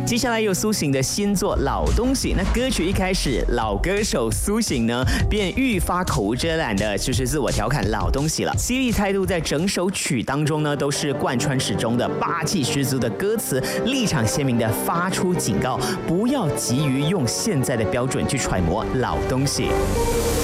接下来又苏醒的新作《老东西》，那歌曲一开始，老歌手苏醒呢，便愈发口无遮拦的，就是自我调侃老东西了。犀利态度在整首曲当中呢，都是贯穿始终的，霸气十足的歌词，立场鲜明的发出警告，不要急于用现在的标准去揣摩老东西。